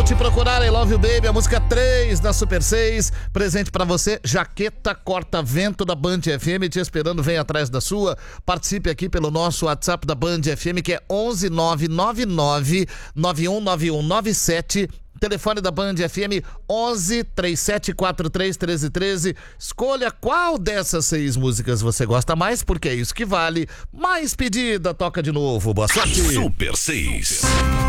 Te Procurar, I Love You Baby, a música 3 da Super 6. Presente pra você, jaqueta corta-vento da Band FM, te esperando, vem atrás da sua. Participe aqui pelo nosso WhatsApp da Band FM, que é 11999919197. Telefone da Band FM 11-3743-1313. Escolha qual dessas 6 músicas você gosta mais, porque é isso que vale. Mais pedida, toca de novo. Boa sorte. Super 6.